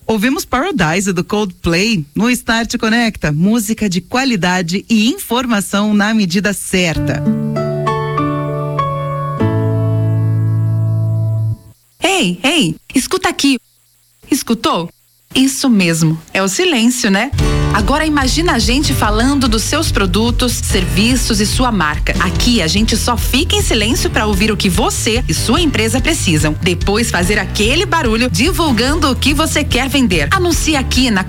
Ouvimos Paradise do Coldplay no Start Conecta, música de qualidade e informação na medida certa. Ei, escuta aqui. Escutou? Isso mesmo, é o silêncio, né? Agora imagina a gente falando dos seus produtos, serviços e sua marca. Aqui a gente só fica em silêncio para ouvir o que você e sua empresa precisam. Depois fazer aquele barulho divulgando o que você quer vender. Anuncie aqui na